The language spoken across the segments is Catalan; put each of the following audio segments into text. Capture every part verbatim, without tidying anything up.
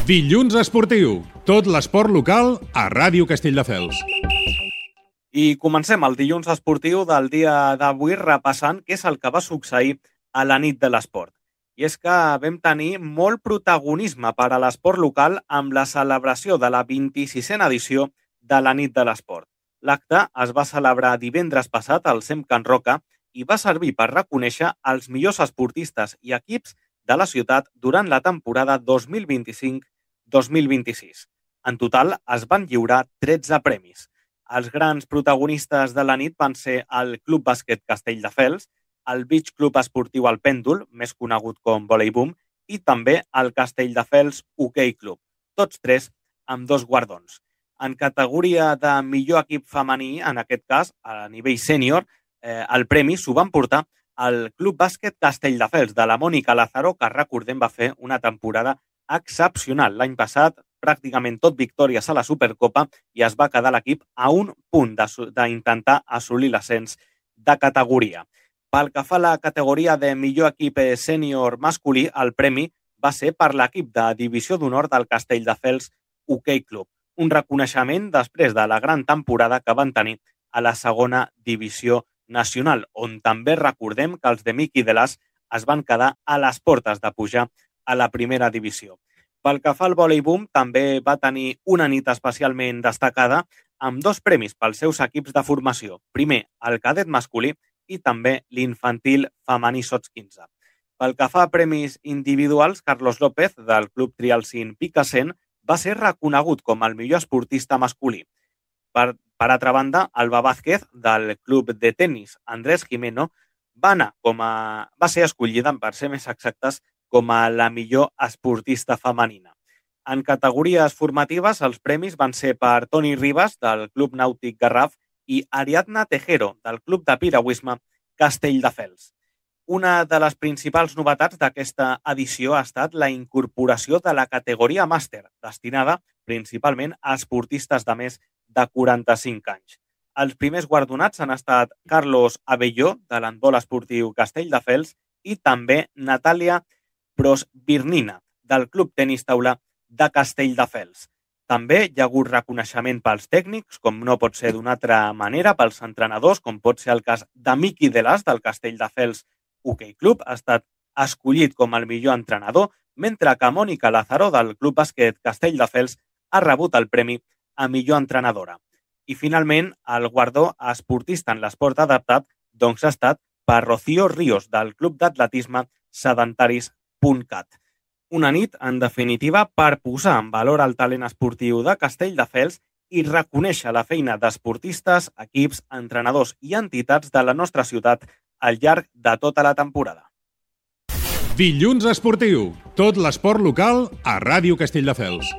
Dilluns esportiu. Tot l'esport local a Ràdio Castelldefels. I comencem el dilluns esportiu del dia d'avui repassant què és el que va succeir a la nit de l'esport. I és que vam tenir molt protagonisme per a l'esport local amb la celebració de la vint-i-sisena edició de la nit de l'esport. L'acte es va celebrar divendres passat al SEM Can Roca i va servir per reconèixer els millors esportistes i equips de la ciutat durant la temporada dos mil vint-i-cinc dos mil vint-i-sis. En total es van lliurar tretze premis. Els grans protagonistes de la nit van ser el Club Bàsquet Castelldefels, el Beach Club Esportiu El Pèndol, més conegut com Voleibum, i també el Castelldefels Hoquei Club, tots tres amb dos guardons. En categoria de millor equip femení, en aquest cas, a nivell sènior, eh, el premi s'ho van portar el Club Bàsquet Castelldefels de la Mònica Lázaro, que recordem va fer una temporada excepcional. L'any passat, pràcticament tot victòries a la Supercopa i es va quedar l'equip a un punt d'intentar assolir l'ascens de categoria. Pel que fa a la categoria de millor equip sènior masculí, el premi va ser per l'equip de divisió d'honor del Castelldefels Hoquei Club, un reconeixement després de la gran temporada que van tenir a la segona divisió nacional, on també recordem que els de Miqui de l'As es van quedar a les portes de pujar a la primera divisió. Pel que fa al Voleibum, també va tenir una nit especialment destacada amb dos premis pels seus equips de formació. Primer, el cadet masculí i també l'infantil femení sots quinze. Pel que fa a premis individuals, Carlos López, del Club Trialcín Picassent, va ser reconegut com el millor esportista masculí. Per, per altra banda, Alba Vázquez, del Club de Tenis Andrés Jimeno, va, anar com a, va ser escollida, per ser més exactes, com a la millor esportista femenina. En categories formatives, els premis van ser per Toni Ribas, del Club Nàutic Garraf, i Ariadna Tejero, del Club de Piragüisme Castelldefels. Una de les principals novetats d'aquesta edició ha estat la incorporació de la categoria màster, destinada principalment a esportistes de més de quaranta-cinc anys. Els primers guardonats han estat Carlos Abelló, de l'handbol esportiu Castelldefels, i també Natàlia Prosvirnina, del Club Tenis Taula de Castelldefels. També hi ha hagut reconeixement pels tècnics, com no pot ser d'una altra manera, pels entrenadors, com pot ser el cas de Miqui de l'As, del Castelldefels Hoquei Club, ha estat escollit com el millor entrenador, mentre que Mònica Lázaro, del Club Bàsquet Castelldefels, ha rebut el premi a millor entrenadora. I finalment, el guardó esportista en l'esport adaptat doncs ha estat per Rocío Ríos, del Club d'Atletisme Sedentaris punt cat. Una nit, en definitiva, per posar en valor el talent esportiu de Castelldefels i reconèixer la feina d'esportistes, equips, entrenadors i entitats de la nostra ciutat al llarg de tota la temporada. Dilluns esportiu. Tot l'esport local a Ràdio Castelldefels.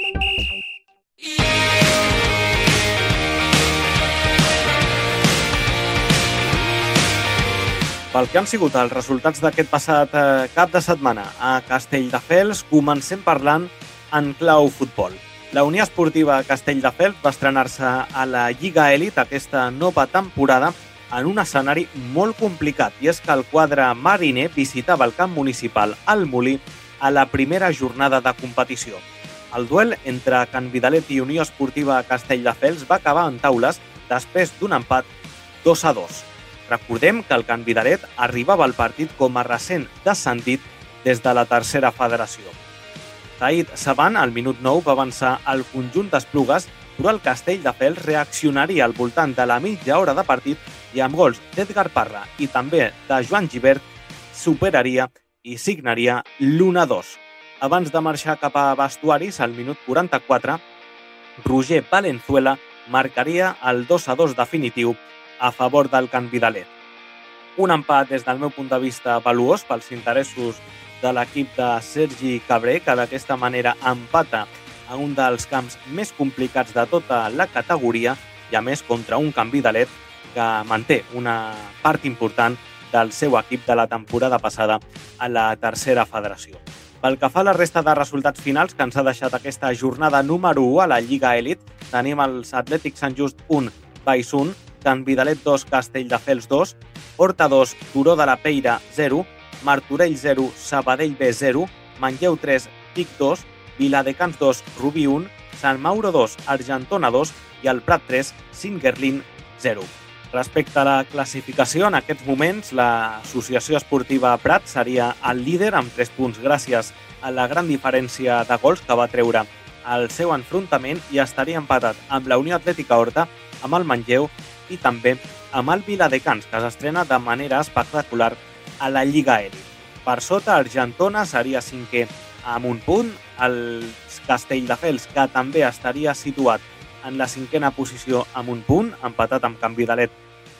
Pel que han sigut els resultats d'aquest passat eh, cap de setmana a Castelldefels, comencem parlant en clau futbol. La Unió Esportiva Castelldefels va estrenar-se a la Lliga Elit aquesta nova temporada en un escenari molt complicat, i és que el quadre mariner visitava el camp municipal al Molí a la primera jornada de competició. El duel entre Can Vidalet i Unió Esportiva Castelldefels va acabar en taules després d'un empat dos a dos. Recordem que el Can Vidalet arribava al partit com a recent descendit des de la tercera federació. Said Saban, al minut nou, va avançar el conjunt d'Esplugues, però el Castelldefels reaccionaria al voltant de la mitja hora de partit i amb gols d'Edgar Parra i també de Joan Gibert superaria i signaria l'u a dos. Abans de marxar cap a vestuaris, al minut quaranta-quatre, Roger Valenzuela marcaria el dos a dos definitiu a favor del Can Vidalet. Un empat des del meu punt de vista valuós pels interessos de l'equip de Sergi Cabré, que d'aquesta manera empata a un dels camps més complicats de tota la categoria i a més contra un Can Vidalet que manté una part important del seu equip de la temporada passada a la tercera federació. Pel que fa a la resta de resultats finals que ens ha deixat aquesta jornada número u a la Lliga Elit, tenim els Atlètics Sant Just un, Baix un, Can Vidalet dos, Castelldefels dos, Horta dos, Turó de la Peira zero, Martorell zero, Sabadell B zero, Manlleu tres, Vic dos, Viladecans dos, Rubí un, Sant Mauro dos, Argentona dos i el Prat tres, Singuerlín zero. Respecte a la classificació, en aquests moments l'Associació Esportiva Prat seria el líder amb tres punts gràcies a la gran diferència de gols que va treure el seu enfrontament i estaria empatat amb la Unió Atlètica Horta, amb el Manlleu i també amb el Viladecans, que s'estrena de manera espectacular a la Lliga Elit. Per sota, Argentona seria cinquè amb un punt, el Castelldefels, que també estaria situat en la cinquena posició amb un punt, empatat amb Can Vidalet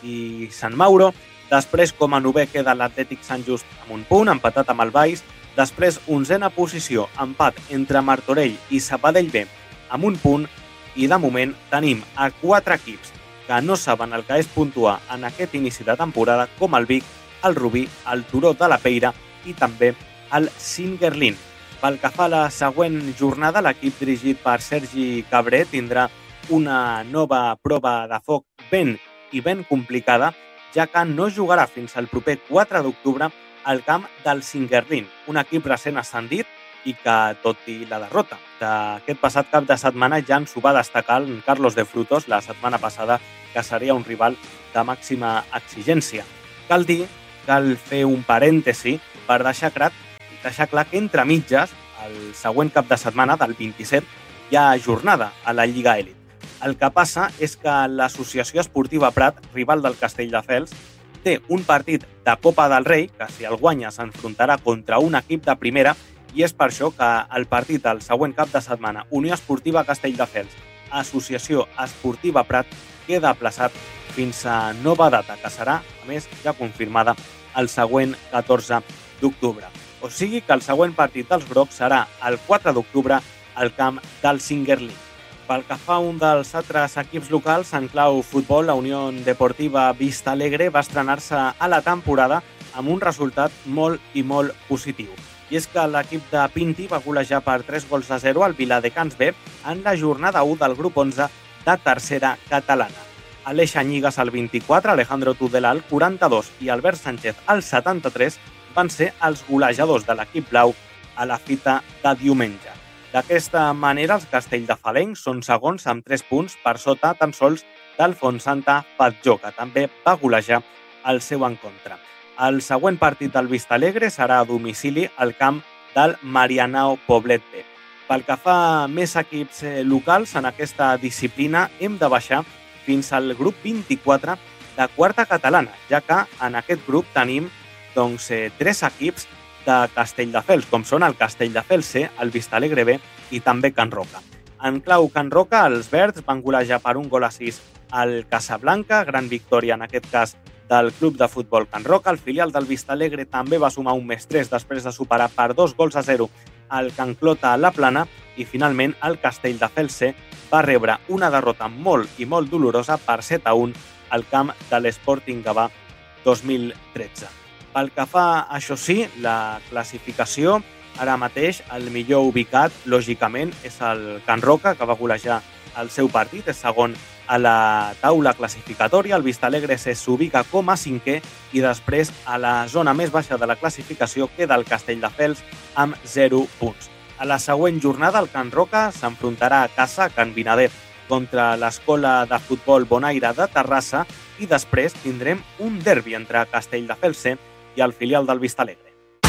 i Sant Mauro. Després, com a novè, queda l'Atlètic Sant Just amb un punt, empatat amb el Valls. Després, onzena posició, empat entre Martorell i Sabadell B amb un punt. I de moment tenim a quatre equips que no saben el que és puntuar en aquest inici de temporada, com el Vic, el Rubí, el Turó de la Peira i també el Singuerlín. Pel que fa a la següent jornada, l'equip dirigit per Sergi Cabré tindrà una nova prova de foc ben i ben complicada, ja que no jugarà fins al proper quatre d'octubre al camp del Singuerlín, un equip recent ascendit i que, tot i la derrota d'aquest passat cap de setmana, ja ens ho va destacar en Carlos de Frutos la setmana passada, que seria un rival de màxima exigència. Cal dir, cal fer un parèntesi per deixar clar, deixar clar que entre mitges, el següent cap de setmana, del vint-i-set, hi ha jornada a la Lliga Elit. El que passa és que l'Associació Esportiva Prat, rival del Castelldefels, té un partit de Copa del Rei, que si el guanya s'enfrontarà contra un equip de primera, i és per això que el partit del següent cap de setmana, Unió Esportiva Castelldefels, Associació Esportiva Prat, queda aplaçat fins a nova data, que serà, a més, ja confirmada, el següent catorze d'octubre. O sigui que el següent partit dels grocs serà el quatre d'octubre al camp del Singuerlín. Pel que fa a un dels altres equips locals, en clau futbol, la Unió Deportiva Vista Alegre va estrenar-se a la temporada amb un resultat molt i molt positiu. I és que l'equip de Pinti va golejar per tres gols a zero al Viladecans B en la jornada u del grup onze de tercera catalana. Aleix Anyigues al vint-i-quatre, Alejandro Tudela al quaranta-dos i Albert Sánchez al setanta-tres van ser els golejadors de l'equip blau a la fita de diumenge. D'aquesta manera, els castelldefalencs són segons amb tres punts per sota tan sols del Fontsanta Patjó, que també va golejar el seu encontre. El següent partit del Vista Alegre serà a domicili al camp del Marianao Poblet B. Pel que fa a més equips locals, en aquesta disciplina hem de baixar fins al grup vint-i-quatre de quarta catalana, ja que en aquest grup tenim doncs, tres equips de Castelldefels, com són el Castelldefels C, el Vista Alegre B i també Can Roca. En clau Can Roca, els verds van golejar per un gol a sis al Casablanca, gran victòria en aquest cas del club de futbol Can Roca. El filial del Vista Alegre també va sumar un més tres després de superar per dos gols a zero al Can Clota a la Plana i finalment el Castelldefels C va rebre una derrota molt i molt dolorosa per set a un al camp de l'Sporting Gavà dos mil tretze. Pel que fa, això sí, la classificació, ara mateix el millor ubicat, lògicament, és el Can Roca, que va golejar el seu partit, és segon a la taula classificatòria. El Vista Alegre s'ubica com a cinquè i després, a la zona més baixa de la classificació, queda el Castelldefels amb zero punts. A la següent jornada, el Can Roca s'enfrontarà a casa, a Can Vinader, contra l'Escola de Futbol Bonaire de Terrassa i després tindrem un derbi entre Castelldefels C i el filial del Vista Alegre.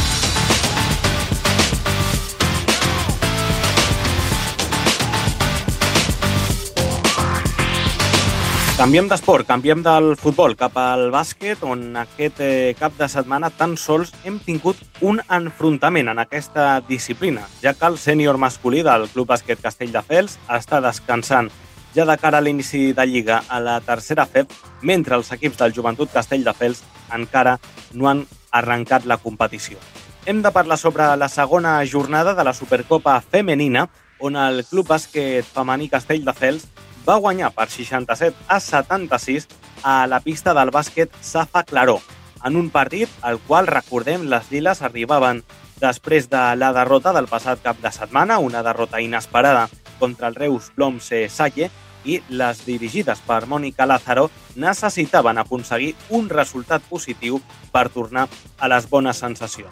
Canviem d'esport, canviem del futbol cap al bàsquet, on aquest eh, cap de setmana tan sols hem tingut un enfrontament en aquesta disciplina, ja que el sènior masculí del Club Bàsquet Castelldefels està descansant ja de cara a l'inici de Lliga a la tercera F E P, mentre els equips del Joventut Castelldefels encara no han arrencat la competició. Hem de parlar sobre la segona jornada de la Supercopa Femenina, on el Club Bàsquet Femení Castelldefels va guanyar per seixanta-set a setanta-sis a la pista del bàsquet Safa Claró, en un partit al qual, recordem, les liles arribaven després de la derrota del passat cap de setmana, una derrota inesperada contra el Reus Ploms Salle, i les dirigides per Mònica Lázaro necessitaven aconseguir un resultat positiu per tornar a les bones sensacions.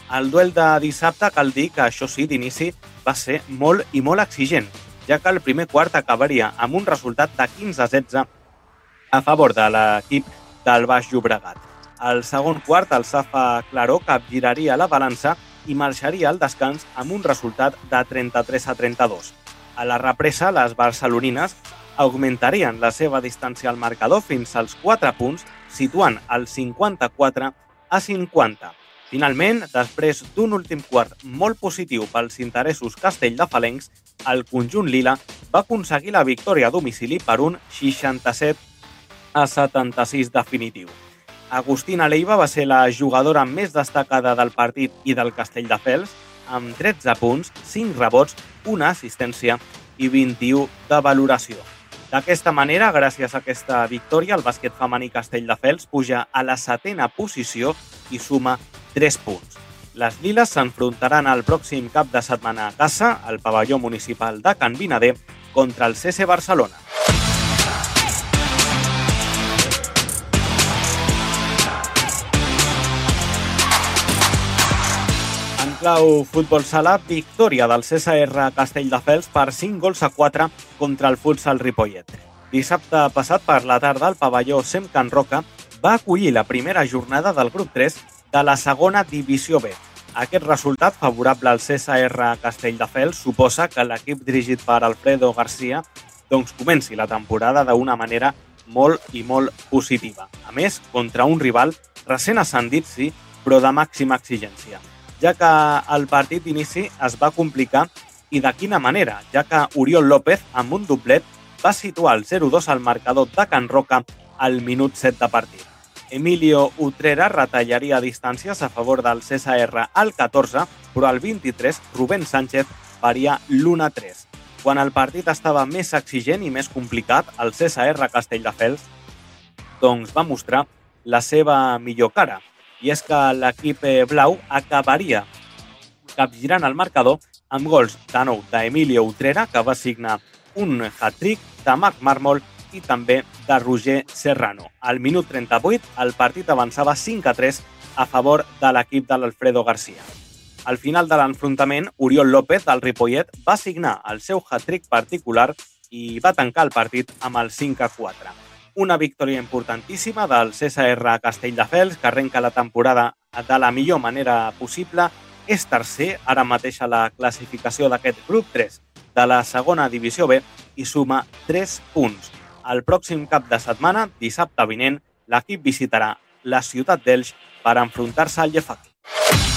El duel de dissabte cal dir que, això sí, d'inici va ser molt i molt exigent, ja que el primer quart acabaria amb un resultat de quinze a setze a favor de l'equip del Baix Llobregat. Al segon quart, el Safa Claró capgiraria la balança i marxaria al descans amb un resultat de trenta-tres a trenta-dos. A la represa, les barcelonines augmentarien la seva distància al marcador fins als quatre punts, situant el cinquanta-quatre a cinquanta. Finalment, després d'un últim quart molt positiu pels interessos castelldefalencs, el conjunt lila va aconseguir la victòria a domicili per un seixanta-set a setanta-sis definitiu. Agustina Leiva va ser la jugadora més destacada del partit i del Castelldefels, amb tretze punts, cinc rebots, una assistència i vint-i-u de valoració. D'aquesta manera, gràcies a aquesta victòria, el bàsquet femení Castelldefels puja a la setena posició i suma tres punts. Les liles s'enfrontaran el pròxim cap de setmana a casa, al pavelló municipal de Can Vinader, contra el C C Barcelona. En clau futbol sala, victòria del C S R Castelldefels per cinc gols a quatre contra el futsal Ripollet. Dissabte passat per la tarda, el pavelló Sem Can Roca va acollir la primera jornada del grup tres de la segona divisió B. Aquest resultat favorable al C S R Castelldefels suposa que l'equip dirigit per Alfredo García doncs comenci la temporada d'una manera molt i molt positiva. A més, contra un rival recent ascendit, sí, però de màxima exigència, ja que el partit d'inici es va complicar i de quina manera, ja que Oriol López, amb un doblet, va situar el zero dos al marcador de Can Roca al minut set de partit. Emilio Utrera retallaria distàncies a favor del C S R al catorze, però al vint-i-tres Rubén Sánchez faria l'u a tres. Quan el partit estava més exigent i més complicat, el C S R Castelldefels doncs, va mostrar la seva millor cara. I és que l'equip blau acabaria capgirant el marcador amb gols de nou d'Emilio Utrera, que va signar un hat-trick, de Marc Mármol i també de Roger Serrano. Al minut trenta-vuit, el partit avançava cinc a tres a favor de l'equip de l'Alfredo García. Al final de l'enfrontament, Oriol López, del Ripollet, va signar el seu hat-trick particular i va tancar el partit amb el cinc a quatre. Una victòria importantíssima del C S R Castelldefels, que arrenca la temporada de la millor manera possible. És tercer ara mateix a la classificació d'aquest grup tres de la segona divisió B i suma tres punts. El pròxim cap de setmana, dissabte vinent, l'equip visitarà la ciutat d'Elx per enfrontar-se al Llefaqui.